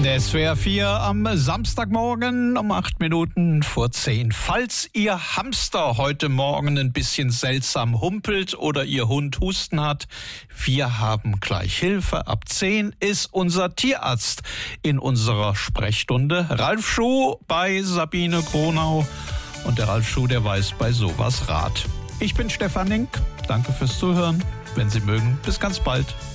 Der SWR 4 am Samstagmorgen um 8:08. Falls Ihr Hamster heute Morgen ein bisschen seltsam humpelt oder Ihr Hund Husten hat, wir haben gleich Hilfe. Ab 10 ist unser Tierarzt in unserer Sprechstunde. Ralf Schuh bei Sabine Gronau. Und der Ralf Schuh, der weiß bei sowas Rat. Ich bin Stefan Link. Danke fürs Zuhören. Wenn Sie mögen, bis ganz bald.